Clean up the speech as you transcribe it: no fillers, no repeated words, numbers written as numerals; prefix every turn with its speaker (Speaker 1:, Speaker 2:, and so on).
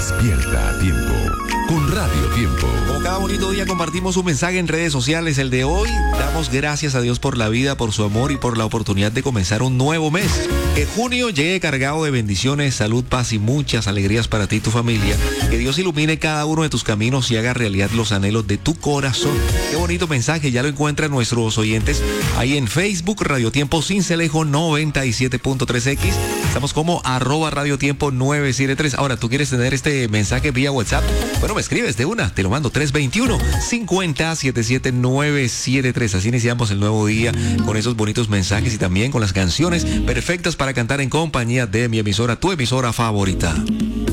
Speaker 1: Despierta a tiempo con Radio Tiempo.
Speaker 2: Como cada bonito día compartimos un mensaje en redes sociales. El de hoy, damos gracias a Dios por la vida, por su amor y por la oportunidad de comenzar un nuevo mes. Que junio llegue cargado de bendiciones, salud, paz y muchas alegrías para ti y tu familia. Que Dios ilumine cada uno de tus caminos y haga realidad los anhelos de tu corazón. Qué bonito mensaje, ya lo encuentran nuestros oyentes ahí en Facebook, Radio Tiempo Sincelejo 97.3X. Estamos como @radiotiempo 973. Ahora, ¿tú quieres tener este mensaje vía WhatsApp? Bueno, me escribes de una, te lo mando 321-50-77973. Así iniciamos el nuevo día con esos bonitos mensajes y también con las canciones perfectas para cantar en compañía de mi emisora, tu emisora favorita.